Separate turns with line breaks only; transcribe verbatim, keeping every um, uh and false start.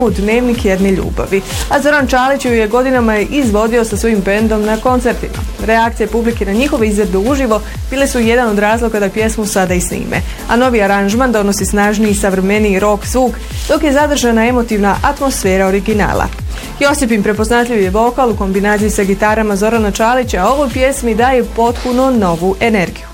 Dnevnik jedne ljubavi, a Zoran Čalić ju je godinama izvodio sa svojim bendom na koncertima. Reakcije publike na njihove izvedbe uživo bile su jedan od razloga da pjesmu sada i snime, a novi aranžman donosi snažniji i savremeniji rock zvuk, dok je zadržana emotivna atmosfera originala. Josipin prepoznatljivi vokal u kombinaciji sa gitarama Zorana Čalića ovoj pjesmi daje potpuno novu energiju.